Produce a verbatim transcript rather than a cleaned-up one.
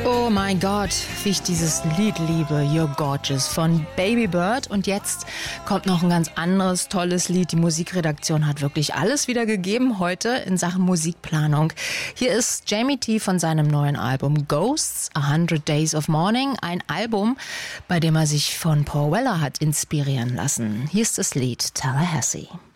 Oh mein Gott, wie ich dieses Lied liebe, You're Gorgeous von Baby Bird. Und jetzt kommt noch ein ganz anderes, tolles Lied. Die Musikredaktion hat wirklich alles wieder gegeben heute in Sachen Musikplanung. Hier ist Jamie T von seinem neuen Album Ghosts, A Hundred Days of Mourning. Ein Album, bei dem er sich von Paul Weller hat inspirieren lassen. Hier ist das Lied Tallahassee.